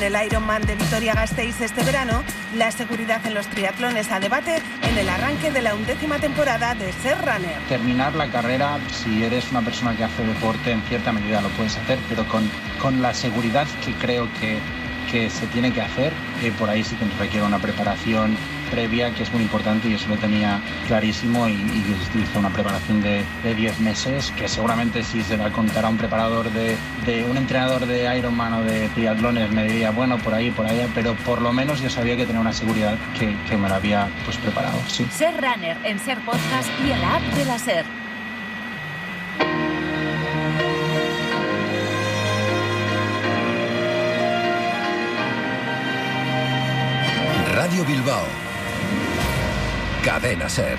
en el Ironman de Vitoria-Gasteiz este verano, la seguridad en los triatlones a debate en el arranque de la 11ª temporada de Ser Runner. Terminar la carrera, si eres una persona que hace deporte, en cierta medida lo puedes hacer, pero con la seguridad que creo que se tiene que hacer, por ahí sí que requiere una preparación previa que es muy importante, y eso lo tenía clarísimo, y hice una preparación de 10 meses, que seguramente si se la contara a un preparador de un entrenador de Ironman o de triatlones me diría, bueno, por ahí, por allá, pero por lo menos yo sabía que tenía una seguridad que me la había preparado. Sí. Ser Runner en Ser Podcast y en la app de la Ser. Radio Bilbao. Cadena Ser.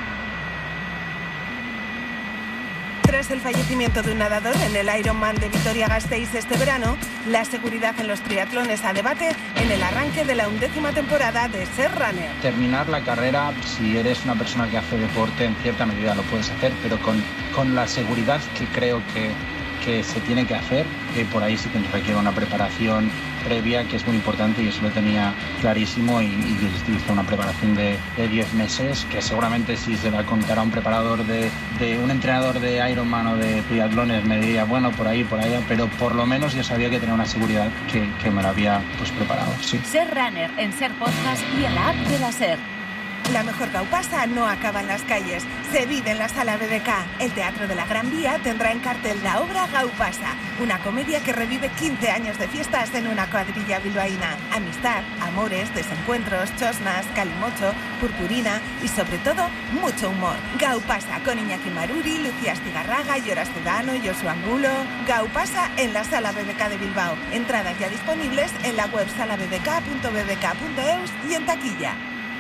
Tras el fallecimiento de un nadador en el Ironman de Vitoria-Gasteiz este verano, la seguridad en los triatlones a debate en el arranque de la 11ª temporada de Ser Runner. Terminar la carrera, si eres una persona que hace deporte, en cierta medida lo puedes hacer, pero con la seguridad que creo que se tiene que hacer, por ahí sí que requiere una preparación previa que es muy importante, y eso lo tenía clarísimo, y hice una preparación de 10 meses, que seguramente si se la contara a un preparador de un entrenador de Ironman o de triatlones me diría, bueno, por ahí, por allá, pero por lo menos yo sabía que tenía una seguridad que me la había preparado. Sí. Ser Runner en Ser Podcast y en la app de la Ser. La mejor gaupasa no acaba en las calles, se vive en la Sala BBK. El Teatro de la Gran Vía tendrá en cartel la obra Gaupasa, una comedia que revive 15 años de fiestas en una cuadrilla bilbaína. Amistad, amores, desencuentros, chosnas, calimocho, purpurina y sobre todo, mucho humor. Gaupasa con Iñaki Maruri, Lucía Astigarraga, Lloras Cedano, Josu Angulo. Gaupasa en la Sala BBK de Bilbao. Entradas ya disponibles en la web salabbk.bbk.eus y en taquilla.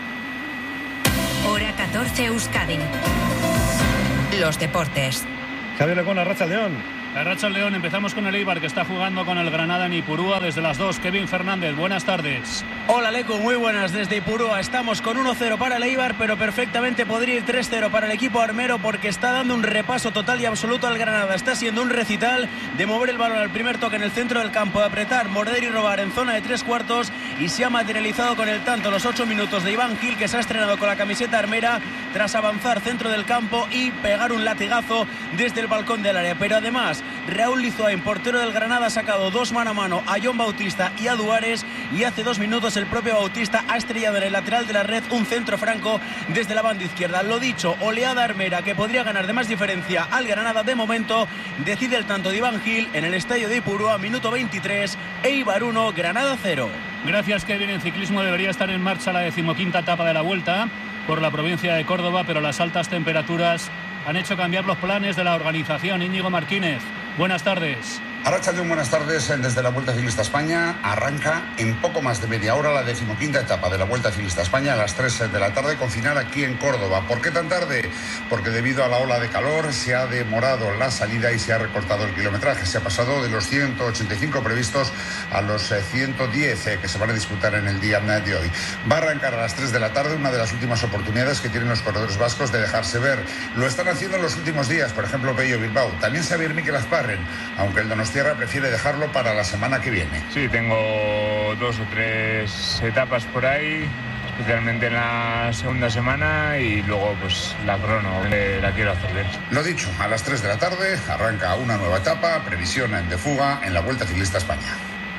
Hora 14 Euskadi. Los deportes. Javier Lecona, Arratsaldeon. Arratsaldeon, empezamos con el Eibar, que está jugando con el Granada en Ipurúa desde las 2. Kevin Fernández, buenas tardes. Hola Leco, muy buenas desde Ipurúa. Estamos con 1-0 para el Eibar, pero perfectamente podría ir 3-0 para el equipo armero, porque está dando un repaso total y absoluto al Granada. Está siendo un recital de mover el balón al primer toque en el centro del campo, de apretar, morder y robar en zona de 3/4, y se ha materializado con el tanto los 8 minutos de Iván Gil, que se ha estrenado con la camiseta armera tras avanzar centro del campo y pegar un latigazo desde el balcón del área. Pero además, Raúl Lizoain, portero del Granada, ha sacado 2 mano a mano a Jon Bautista y a Duares, y hace 2 minutos el propio Bautista ha estrellado en el lateral de la red un centro franco desde la banda izquierda. Lo dicho, oleada armera que podría ganar de más diferencia al Granada. De momento decide el tanto de Iván Gil en el estadio de Ipurúa, minuto 23, Eibar 1, Granada 0. Gracias, Kevin. En ciclismo debería estar en marcha la 15ª etapa de la Vuelta por la provincia de Córdoba, pero las altas temperaturas han hecho cambiar los planes de la organización. Íñigo Martínez, buenas tardes. Arratsaldeon, buenas tardes. Desde la Vuelta Ciclista España arranca en poco más de media hora la 15ª etapa de la Vuelta Ciclista España a las 3 de la tarde, con final aquí en Córdoba. ¿Por qué tan tarde? Porque debido a la ola de calor se ha demorado la salida y se ha recortado el kilometraje. Se ha pasado de los 185 previstos a los 110 que se van a disputar en el día de hoy. Va a arrancar a las 3 de la tarde, una de las últimas oportunidades que tienen los corredores vascos de dejarse ver. Lo están haciendo en los últimos días, por ejemplo, Pello Bilbao. También Xavier Mikel Azparren, aunque el Donostia prefiere dejarlo para la semana que viene. Sí, tengo 2 o 3 etapas por ahí, especialmente en la segunda semana, y luego pues la crono, la quiero hacer bien. Lo dicho, a las 3 de la tarde arranca una nueva etapa, previsión de fuga en la Vuelta Ciclista España.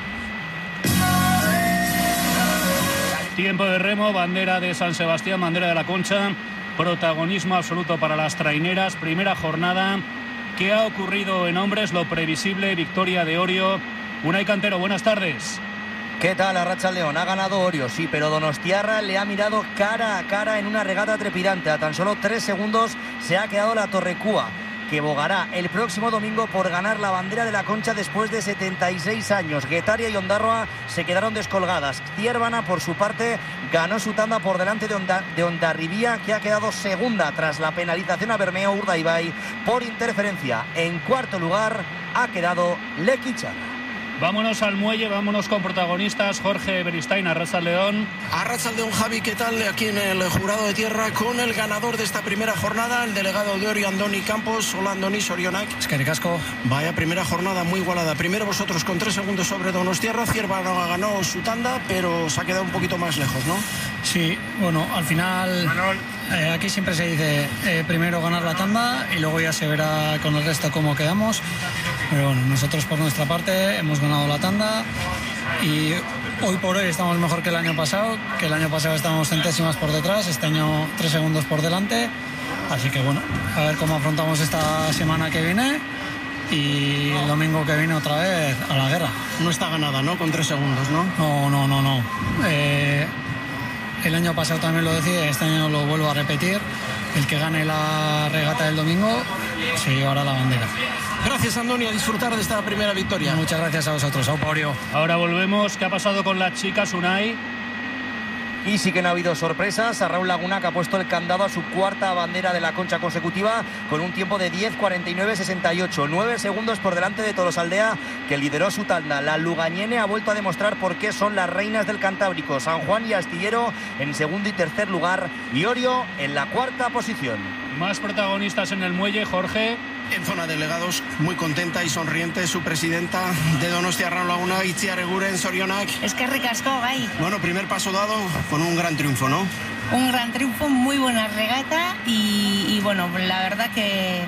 Tiempo de remo, bandera de San Sebastián, bandera de la Concha, protagonismo absoluto para las traineras, primera jornada. ¿Qué ha ocurrido en hombres? Lo previsible, victoria de Orio. Unai Cantero, buenas tardes. ¿Qué tal, Arratsaldeon? Ha ganado Orio, sí, pero Donostiarra le ha mirado cara a cara en una regata trepidante. A tan solo 3 segundos se ha quedado la Torrecúa, que bogará el próximo domingo por ganar la bandera de la Concha después de 76 años. Guetaria y Ondarroa se quedaron descolgadas. Ciervana, por su parte, ganó su tanda por delante de Hondarribía, que ha quedado segunda tras la penalización a Bermeo Urdaibai por interferencia. En cuarto lugar ha quedado Lequicharra. Vámonos al muelle, vámonos con protagonistas. Jorge Beristain, Arratsaldeon. Arratsaldeon, Javi, ¿qué tal? Aquí en el jurado de tierra con el ganador de esta primera jornada, el delegado de Orio, Andoni Campos. Hola, Andoni, Sorionak. Es que ricasco. Vaya primera jornada muy igualada. Primero vosotros con 3 segundos sobre Donostiarra. Cierva ganó su tanda, pero se ha quedado un poquito más lejos, ¿no? Sí, bueno, al final aquí siempre se dice primero ganar la tanda y luego ya se verá con el resto cómo quedamos. Pero bueno, nosotros por nuestra parte hemos ganado la tanda y hoy por hoy estamos mejor que el año pasado, estábamos centésimas por detrás, este año 3 segundos por delante. Así que bueno, a ver cómo afrontamos esta semana que viene y el domingo que viene otra vez a la guerra. No está ganada, ¿no? Con 3 segundos, ¿no? No. El año pasado también lo decía, este año lo vuelvo a repetir. El que gane la regata del domingo se llevará la bandera. Gracias, Andoni, a disfrutar de esta primera victoria. Muchas gracias a vosotros, Auporio. Ahora volvemos. ¿Qué ha pasado con las chicas, Unai? Y sí que no ha habido sorpresas. A Raúl Laguna, que ha puesto el candado a su cuarta bandera de la Concha consecutiva con un tiempo de 10:49.68, 9 segundos por delante de Tolosaldea, que lideró su tanda. La lugañene ha vuelto a demostrar por qué son las reinas del Cantábrico. San Juan y Astillero en segundo y tercer lugar y Orio en la cuarta posición. Más protagonistas en el muelle, Jorge. En zona de delegados, muy contenta y sonriente su presidenta de Donostiarra Laguna, Itziar Eguren, Sorionak. Es que ricasco, Gai. Bueno, primer paso dado con un gran triunfo, ¿no? Un gran triunfo, muy buena regata y bueno, la verdad que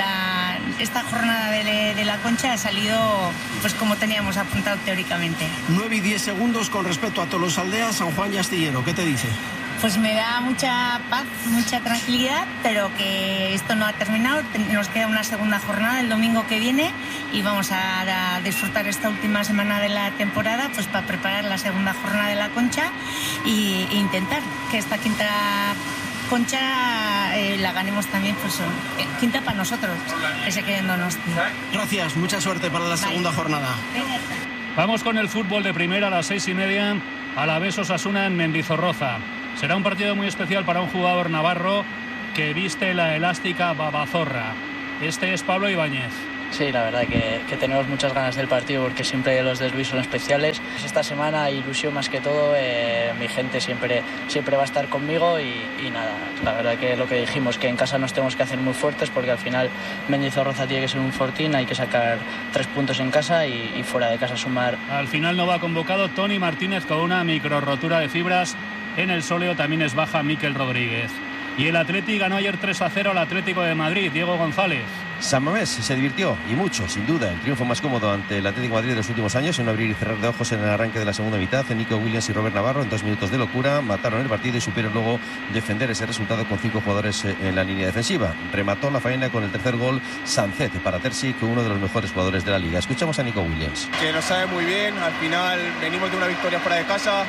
esta jornada de la Concha ha salido pues como teníamos apuntado teóricamente. 9 y 10 segundos con respecto a Tolosaldea, San Juan y Astillero. ¿Qué te dice? Pues me da mucha paz, mucha tranquilidad, pero que esto no ha terminado. Nos queda una segunda jornada el domingo que viene y vamos a disfrutar esta última semana de la temporada pues para preparar la segunda jornada de la Concha e intentar que esta quinta Concha la ganemos también, pues quinta para nosotros, que se quede en Donosti. Gracias, mucha suerte para la segunda jornada. Vamos con el fútbol de primera a las 6:30, Alavés Osasuna en Mendizorroza. Será un partido muy especial para un jugador navarro que viste la elástica babazorra. Este es Pablo Ibáñez. Sí, la verdad que tenemos muchas ganas del partido porque siempre los de Luis son especiales. Esta semana ilusión más que todo, mi gente siempre va a estar conmigo y nada, la verdad que lo que dijimos, que en casa nos tenemos que hacer muy fuertes porque al final Mendizorroza tiene que ser un fortín, hay que sacar 3 puntos en casa y fuera de casa sumar. Al final no va convocado Toni Martínez con una micro rotura de fibras. En el sóleo también es baja Miquel Rodríguez. Y el Atleti ganó ayer 3-0 al Atlético de Madrid. Diego González. San Mamés se divirtió y mucho, sin duda. El triunfo más cómodo ante el Atlético de Madrid de los últimos años, en un abrir y cerrar de ojos en el arranque de la segunda mitad. Nico Williams y Robert Navarro en 2 minutos de locura mataron el partido y supieron luego defender ese resultado con 5 jugadores en la línea defensiva. Remató la faena con el tercer gol Sancet para Terzic, uno de los mejores jugadores de la liga. Escuchamos a Nico Williams. Que nos sabe muy bien, al final venimos de una victoria fuera de casa.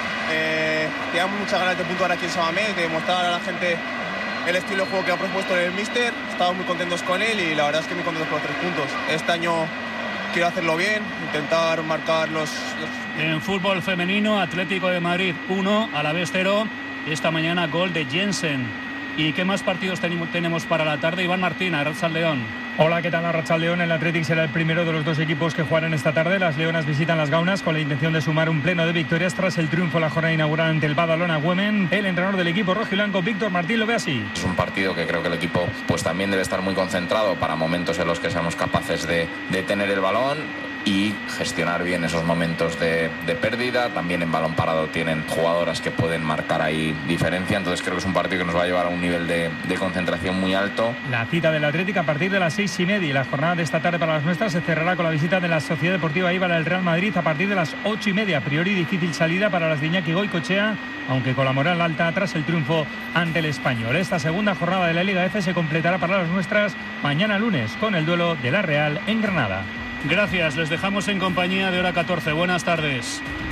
Teníamos muchas ganas de puntuar aquí en San Mamés, de demostrar a la gente el estilo de juego que ha propuesto el míster. Estamos muy contentos con él y la verdad es que muy contentos con los 3 puntos. Este año quiero hacerlo bien, intentar marcar los... En fútbol femenino, Atlético de Madrid 1, Alavés 0. Esta mañana gol de Jensen. ¿Y qué más partidos tenemos para la tarde? Iván Martín, Arratsaldeon. Hola, ¿qué tal? Arratsaldeon. El Athletic será el primero de los 2 equipos que jugarán esta tarde. Las Leonas visitan las Gaunas con la intención de sumar un pleno de victorias tras el triunfo en la jornada inaugural ante el Badalona Women. El entrenador del equipo rojiblanco, Víctor Martín, lo ve así. Es un partido que creo que el equipo pues también debe estar muy concentrado para momentos en los que seamos capaces de tener el balón y gestionar bien esos momentos de pérdida. También en balón parado tienen jugadoras que pueden marcar ahí diferencia, entonces creo que es un partido que nos va a llevar a un nivel de concentración muy alto. La cita del Atlético a partir de las 6:30 y la jornada de esta tarde para las nuestras se cerrará con la visita de la Sociedad Deportiva Eibar al Real Madrid a partir de las 8:30. A priori difícil salida para las de Iñaki Goicoechea, aunque con la moral alta tras el triunfo ante el Español. Esta segunda jornada de la Liga F se completará para las nuestras mañana lunes con el duelo de la Real en Granada. Gracias, les dejamos en compañía de Hora 14. Buenas tardes.